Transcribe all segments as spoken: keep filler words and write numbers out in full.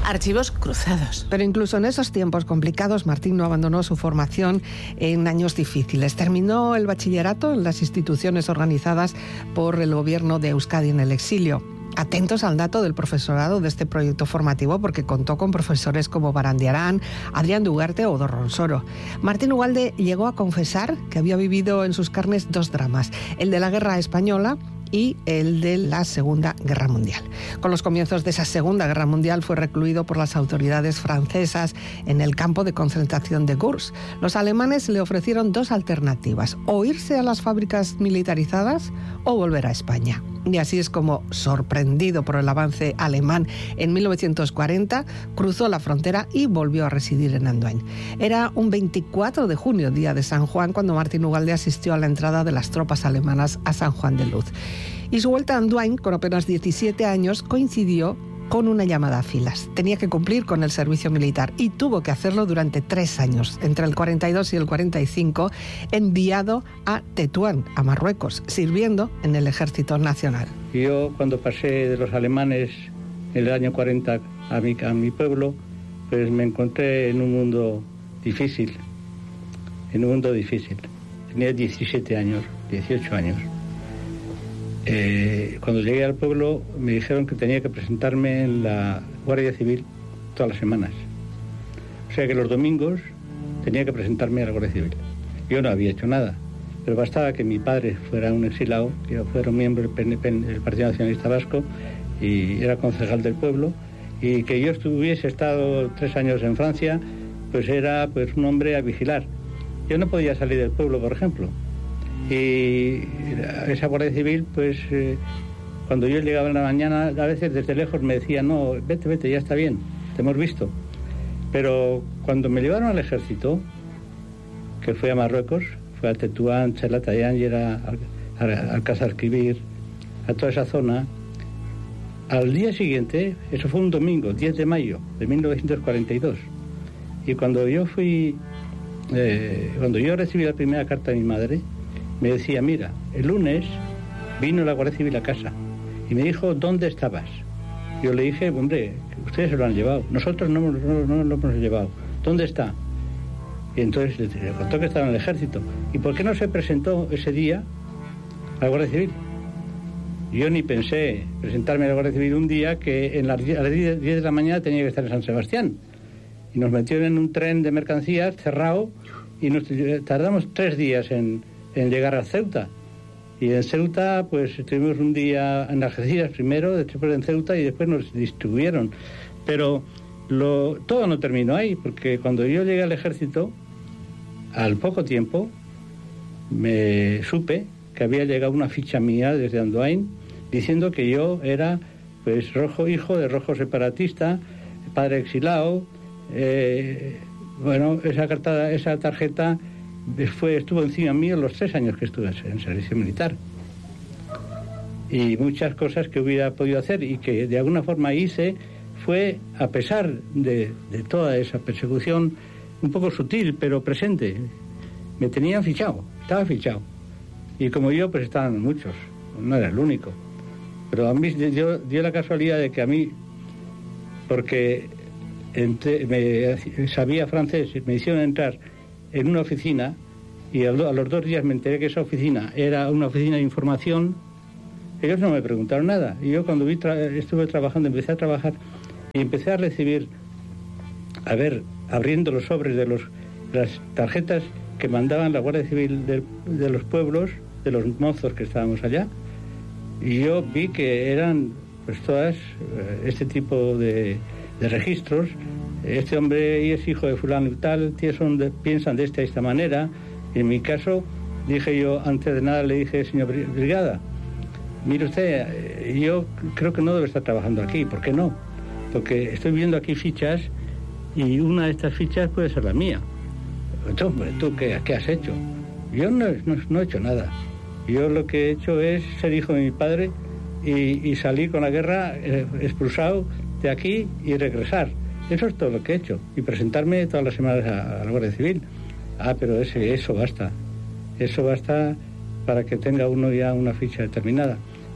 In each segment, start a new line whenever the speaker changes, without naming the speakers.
archivos cruzados.
Pero incluso en esos tiempos complicados, Martín no abandonó su formación en años difíciles. Terminó el bachillerato en las instituciones organizadas por el gobierno de Euskadi en el exilio. Atentos al dato del profesorado de este proyecto formativo, porque contó con profesores como Barandiarán, Adrián Dugarte o Dorronsoro. Martín Ugalde llegó a confesar que había vivido en sus carnes dos dramas, el de la Guerra Española y el de la Segunda Guerra Mundial. Con los comienzos de esa Segunda Guerra Mundial fue recluido por las autoridades francesas en el campo de concentración de Gurs. Los alemanes le ofrecieron dos alternativas: o irse a las fábricas militarizadas o volver a España. Y así es como, sorprendido por el avance alemán en mil novecientos cuarenta, cruzó la frontera y volvió a residir en Andoain. Era un veinticuatro de junio, día de San Juan, cuando Martín Ugalde asistió a la entrada de las tropas alemanas a San Juan de Luz. Y su vuelta a Andoain, con apenas diecisiete años, coincidió con una llamada a filas. Tenía que cumplir con el servicio militar y tuvo que hacerlo durante tres años, entre el cuarenta y dos y el cuarenta y cinco, enviado a Tetuán, a Marruecos, sirviendo en el Ejército Nacional.
Yo, cuando pasé de los alemanes en el año cuarenta a mi, a mi pueblo, pues me encontré en un mundo difícil, en un mundo difícil. Tenía diecisiete años, dieciocho años. Eh, cuando llegué al pueblo me dijeron que tenía que presentarme en la Guardia Civil todas las semanas. O sea que los domingos tenía que presentarme a la Guardia Civil. Yo no había hecho nada, pero bastaba que mi padre fuera un exilado, que yo fuera un miembro del P N P, del Partido Nacionalista Vasco, y era concejal del pueblo, y que yo hubiese estado tres años en Francia, pues era pues un hombre a vigilar. Yo no podía salir del pueblo, por ejemplo. Y esa Guardia Civil, pues eh, cuando yo llegaba en la mañana, a veces desde lejos me decía: no, vete, vete, ya está bien, te hemos visto. Pero cuando me llevaron al ejército, que fue a Marruecos, fue a Tetuán, Chelatayán, y era Alcázar-Quibir, a toda esa zona, al día siguiente, eso fue un domingo, diez de mayo de mil novecientos cuarenta y dos, y cuando yo fui, eh, cuando yo recibí la primera carta de mi madre, me decía: mira, el lunes vino la Guardia Civil a casa y me dijo: ¿dónde estabas? Yo le dije: hombre, ustedes se lo han llevado, nosotros no, no, no lo hemos llevado, ¿dónde está? Y entonces le contó que estaba en el ejército. ¿Y por qué no se presentó ese día a la Guardia Civil? Yo ni pensé presentarme a la Guardia Civil un día que en las diez de la mañana tenía que estar en San Sebastián. Y nos metieron en un tren de mercancías cerrado y nos tardamos tres días en en llegar a Ceuta. Y en Ceuta pues estuvimos un día en Algeciras primero, después en Ceuta, y después nos distribuyeron. Pero lo, todo no terminó ahí, porque cuando yo llegué al ejército, al poco tiempo me supe que había llegado una ficha mía desde Andoain diciendo que yo era pues rojo, hijo de rojo separatista, padre exilado. Eh, bueno, esa carta, esa tarjeta Fue, estuvo encima mío los tres años que estuve en servicio militar, y muchas cosas que hubiera podido hacer y que de alguna forma hice fue a pesar de, de toda esa persecución un poco sutil pero presente. Me tenían fichado, estaba fichado, y como yo pues estaban muchos, no era el único, pero a mí dio, dio la casualidad de que a mí, porque entre, me, sabía francés, me hicieron entrar en una oficina, y a los dos días me enteré que esa oficina era una oficina de información. Ellos no me preguntaron nada, y yo cuando vi tra- estuve trabajando, empecé a trabajar y empecé a recibir, a ver, abriendo los sobres de los, las tarjetas que mandaban la Guardia Civil de, de los pueblos, de los mozos que estábamos allá, y yo vi que eran pues todas eh, este tipo de, de registros. Este hombre es hijo de fulano y tal, son de, piensan de esta y esta manera. Y en mi caso, dije yo, antes de nada le dije: señor Brigada, mire usted, yo creo que no debe estar trabajando aquí. ¿Por qué no? Porque estoy viendo aquí fichas y una de estas fichas puede ser la mía. Entonces, hombre, ¿tú qué, qué has hecho? Yo no, no, no he hecho nada. Yo lo que he hecho es ser hijo de mi padre y, y salir con la guerra eh, expulsado de aquí y regresar. Eso es todo lo que he hecho. Y presentarme todas las semanas a, a la Guardia Civil. Ah, pero ese, eso basta. Eso basta para que tenga uno ya una ficha determinada.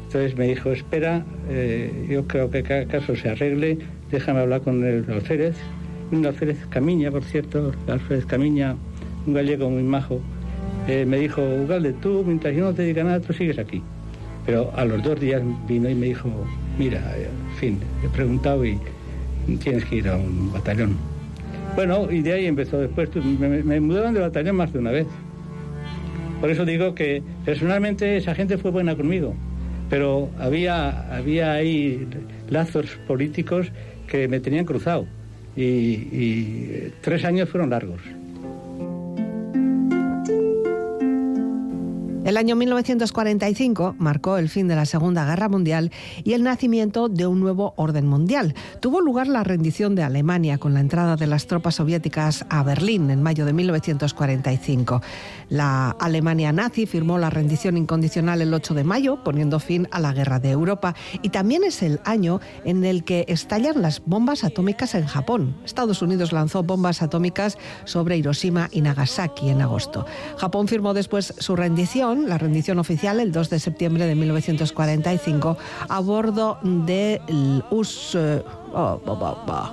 Entonces me dijo, espera, eh, yo creo que cada caso se arregle, déjame hablar con el alférez, un alférez Camiña, por cierto, el alférez Camiña, un gallego muy majo, eh, me dijo, Ugalde, tú mientras yo no te diga nada, tú sigues aquí. Pero a los dos días vino y me dijo, mira, en fin, he preguntado y tienes que ir a un batallón. Bueno, y de ahí empezó después, me, me mudaron de batallón más de una vez. Por eso digo que personalmente esa gente fue buena conmigo, pero había, había ahí lazos políticos que me tenían cruzado y, y tres años fueron largos.
El año mil novecientos cuarenta y cinco marcó el fin de la Segunda Guerra Mundial y el nacimiento de un nuevo orden mundial. Tuvo lugar la rendición de Alemania con la entrada de las tropas soviéticas a Berlín en mayo de mil novecientos cuarenta y cinco. La Alemania nazi firmó la rendición incondicional el ocho de mayo, poniendo fin a la Guerra de Europa. Y también es el año en el que estallan las bombas atómicas en Japón. Estados Unidos lanzó bombas atómicas sobre Hiroshima y Nagasaki en agosto. Japón firmó después su rendición, la rendición oficial, el dos de septiembre de mil novecientos cuarenta y cinco, a bordo del U S... Oh, oh, oh, oh.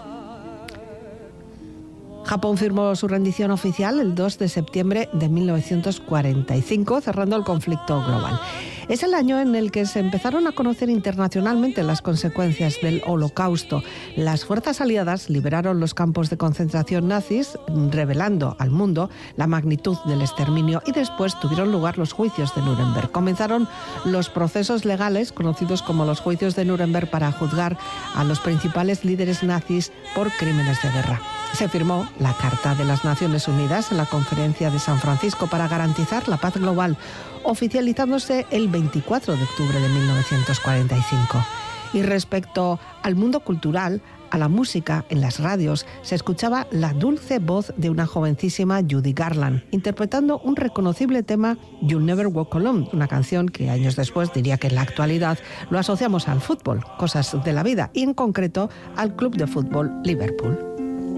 Japón firmó su rendición oficial el dos de septiembre de mil novecientos cuarenta y cinco, cerrando el conflicto global. Es el año en el que se empezaron a conocer internacionalmente las consecuencias del Holocausto. Las fuerzas aliadas liberaron los campos de concentración nazis, revelando al mundo la magnitud del exterminio, y después tuvieron lugar los juicios de Nuremberg. Comenzaron los procesos legales conocidos como los juicios de Nuremberg para juzgar a los principales líderes nazis por crímenes de guerra. Se firmó la Carta de las Naciones Unidas en la Conferencia de San Francisco para garantizar la paz global, oficializándose el veinticuatro de octubre de mil novecientos cuarenta y cinco. Y respecto al mundo cultural, a la música, en las radios se escuchaba la dulce voz de una jovencísima Judy Garland, interpretando un reconocible tema, You'll Never Walk Alone, una canción que años después diría que en la actualidad lo asociamos al fútbol, cosas de la vida, y en concreto al club de fútbol Liverpool.